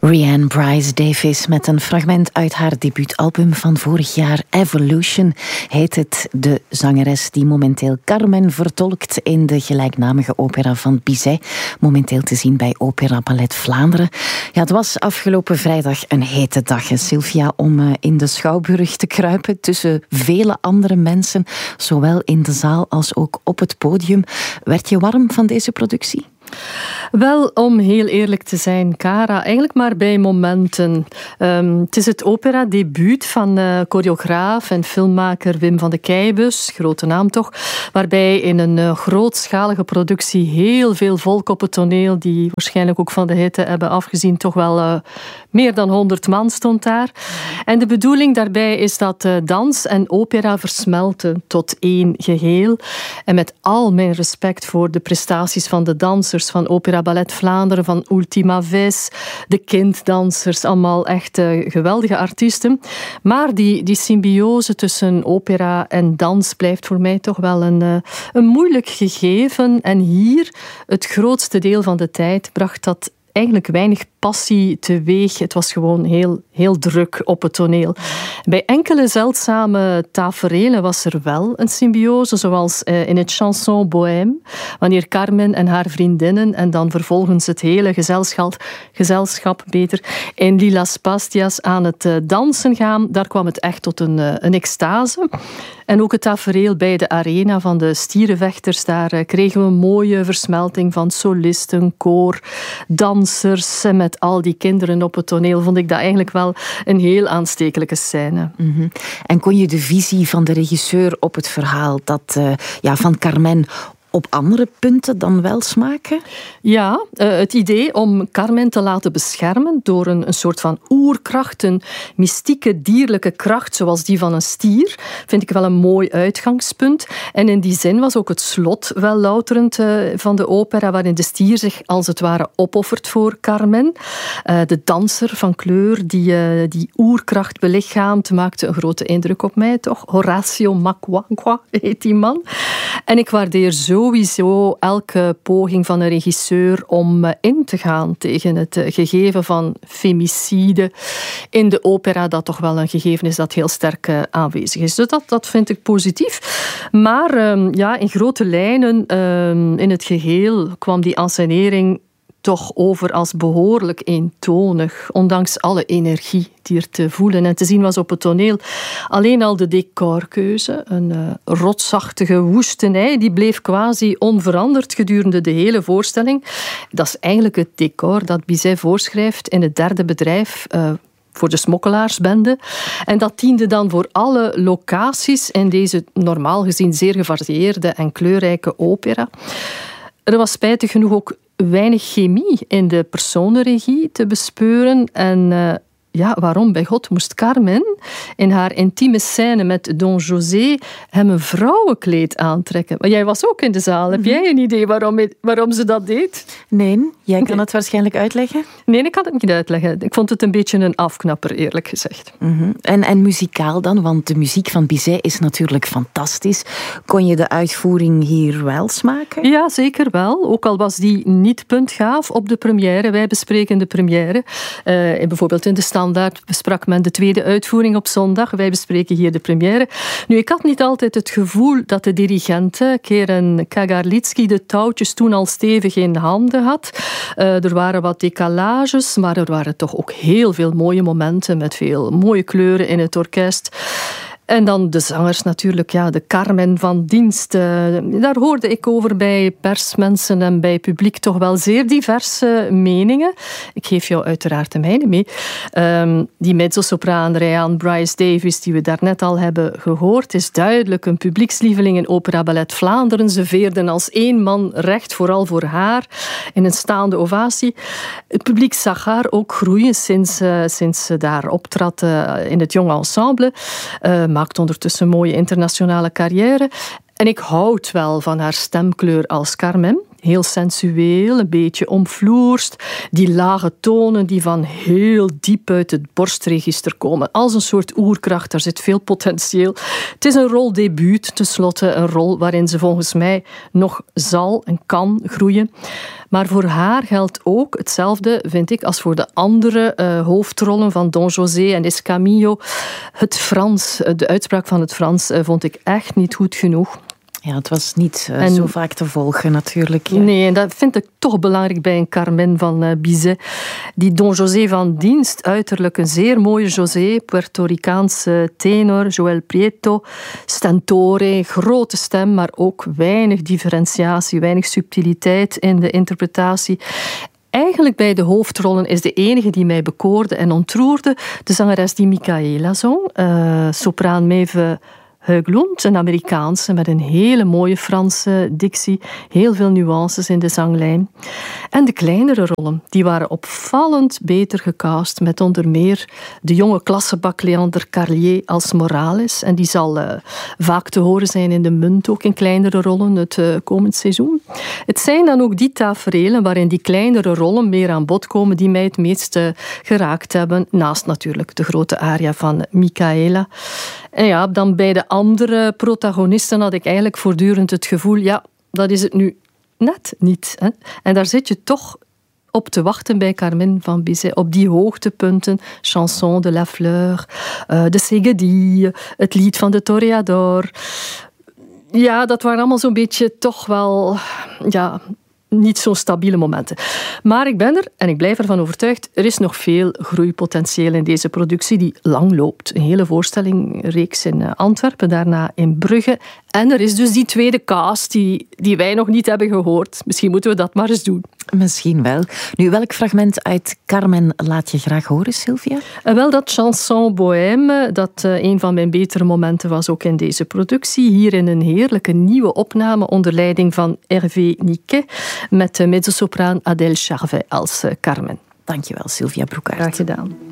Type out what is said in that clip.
Rianne Bryce Davis met een fragment uit haar debuutalbum van vorig jaar. Evolution heet het. De zangeres die momenteel Carmen vertolkt in de gelijknamige opera van Bizet. Momenteel te zien bij Opera Ballet Vlaanderen. Ja, het was afgelopen vrijdag een hete dag, hè, Sylvia, om in de Schouwburg te kruipen tussen vele andere mensen, zowel in de zaal als ook op het podium. Werd je warm van deze productie? Wel, om heel eerlijk te zijn, Cara, eigenlijk maar bij momenten. Het is het opera-debuut van choreograaf en filmmaker Wim van de Keibus, grote naam toch, waarbij in een grootschalige productie heel veel volk op het toneel, die waarschijnlijk ook van de hitte hebben afgezien, toch wel meer dan 100 man stond daar. En de bedoeling daarbij is dat dans en opera versmelten tot één geheel. En met al mijn respect voor de prestaties van de dansers van Opera Ballet Vlaanderen, van Ultima Vis, de kinddansers, allemaal echt geweldige artiesten. Maar die symbiose tussen opera en dans blijft voor mij toch wel een moeilijk gegeven. En hier, het grootste deel van de tijd, bracht dat eigenlijk weinig passie teweeg. Het was gewoon heel druk op het toneel. Bij enkele zeldzame taferelen was er wel een symbiose, zoals in het chanson Bohème, wanneer Carmen en haar vriendinnen en dan vervolgens het hele gezelschap in Lila Spastias aan het dansen gaan. Daar kwam het echt tot een extase. En ook het tafereel bij de arena van de stierenvechters, daar kregen we een mooie versmelting van solisten, koor, dansers. En met al die kinderen op het toneel vond ik dat eigenlijk wel een heel aanstekelijke scène. Mm-hmm. En kon je de visie van de regisseur op het verhaal van Carmen op andere punten dan wel smaken? Ja, het idee om Carmen te laten beschermen door een soort van oerkracht, een mystieke dierlijke kracht zoals die van een stier, vind ik wel een mooi uitgangspunt. En in die zin was ook het slot wel louterend van de opera, waarin de stier zich als het ware opoffert voor Carmen. De danser van kleur die oerkracht belichaamt, maakte een grote indruk op mij, toch? Horacio Macquagua heet die man. En ik waardeer sowieso elke poging van een regisseur om in te gaan tegen het gegeven van femicide in de opera, dat toch wel een gegeven is dat heel sterk aanwezig is. Dus dat vind ik positief. Maar in grote lijnen, in het geheel, kwam die encenering toch over als behoorlijk eentonig, ondanks alle energie die er te voelen en te zien was op het toneel. Alleen al de decorkeuze, een rotsachtige woestenij, die bleef quasi onveranderd gedurende de hele voorstelling. Dat is eigenlijk het decor dat Bizet voorschrijft in het derde bedrijf, voor de smokkelaarsbende. En dat diende dan voor alle locaties in deze normaal gezien zeer gevarieerde en kleurrijke opera. Er was spijtig genoeg ook weinig chemie in de personenregie te bespeuren. En waarom bij God moest Carmen in haar intieme scène met Don José hem een vrouwenkleed aantrekken? Maar jij was ook in de zaal. Heb jij een idee waarom ze dat deed? Nee, jij kan het waarschijnlijk uitleggen? Nee, ik kan het niet uitleggen. Ik vond het een beetje een afknapper, eerlijk gezegd. Mm-hmm. En muzikaal dan? Want de muziek van Bizet is natuurlijk fantastisch. Kon je de uitvoering hier wel smaken? Ja, zeker wel. Ook al was die niet puntgaaf op de première. Wij bespreken de première. Bijvoorbeeld in de Standaard besprak men de tweede uitvoering op zondag. Wij bespreken hier de première. Nu, ik had niet altijd het gevoel dat de dirigente, Keren Kagarlitsky, de touwtjes toen al stevig in handen had. Er waren wat decalages, maar er waren toch ook heel veel mooie momenten met veel mooie kleuren in het orkest. En dan de zangers natuurlijk, de Carmen van dienst. Daar hoorde ik over bij persmensen en bij publiek toch wel zeer diverse meningen. Ik geef jou uiteraard de mijne mee. Die mezzosopraan Rianne Bryce Davis, die we daarnet al hebben gehoord, is duidelijk een publiekslieveling in Opera Ballet Vlaanderen. Ze veerden als één man recht, vooral voor haar, in een staande ovatie. Het publiek zag haar ook groeien sinds ze daar optrad in het jonge ensemble. Maakt ondertussen een mooie internationale carrière. En ik houd wel van haar stemkleur als Carmen. Heel sensueel, een beetje omvloerst. Die lage tonen die van heel diep uit het borstregister komen. Als een soort oerkracht, daar zit veel potentieel. Het is een roldebuut, tenslotte een rol waarin ze volgens mij nog zal en kan groeien. Maar voor haar geldt ook hetzelfde, vind ik, als voor de andere hoofdrollen van Don José en Escamillo. Het Frans, de uitspraak van het Frans, vond ik echt niet goed genoeg. Ja, het was niet zo vaak te volgen natuurlijk. Ja. Nee, en dat vind ik toch belangrijk bij een Carmen van Bizet. Die Don José van dienst, uiterlijk een zeer mooie José, Puerto Ricaanse tenor, Joel Prieto, stentore, grote stem, maar ook weinig differentiatie, weinig subtiliteit in de interpretatie. Eigenlijk bij de hoofdrollen is de enige die mij bekoorde en ontroerde de zangeres die Micaela zong, sopraan Maeve Höglund, een Amerikaanse met een hele mooie Franse dictie, heel veel nuances in de zanglijn. En de kleinere rollen, die waren opvallend beter gecast, met onder meer de jonge klassebak Leander Carlier als Morales. En die zal vaak te horen zijn in de Munt, ook in kleinere rollen, het komend seizoen. Het zijn dan ook die taferelen waarin die kleinere rollen meer aan bod komen, die mij het meest geraakt hebben, naast natuurlijk de grote aria van Micaela. En ja, dan bij de andere protagonisten had ik eigenlijk voortdurend het gevoel, ja, dat is het nu net niet. Hè? En daar zit je toch op te wachten bij Carmen van Bizet, op die hoogtepunten. Chanson de la Fleur, de Ségedille, het lied van de Toreador. Ja, dat waren allemaal zo'n beetje toch wel... Ja, niet zo'n stabiele momenten. Maar ik ben er en ik blijf ervan overtuigd, er is nog veel groeipotentieel in deze productie die lang loopt. Een hele voorstellingreeks in Antwerpen, daarna in Brugge. En er is dus die tweede cast die wij nog niet hebben gehoord. Misschien moeten we dat maar eens doen. Misschien wel. Nu, welk fragment uit Carmen laat je graag horen, Sylvia? Wel dat chanson bohème, dat een van mijn betere momenten was ook in deze productie. Hier in een heerlijke nieuwe opname onder leiding van Hervé Niquet met mezzosopraan Adèle Charvet als Carmen. Dankjewel, Sylvia Broekaert. Graag gedaan.